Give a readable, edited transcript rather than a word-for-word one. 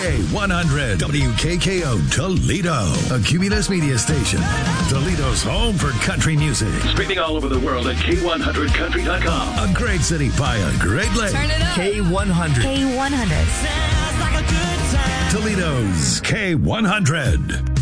K100 WKKO Toledo, a Cumulus media station. Toledo's home for country music. Streaming all over the world at K100country.com. A great city by a great lake. Turn it up. K100. K100. Toledo's K100.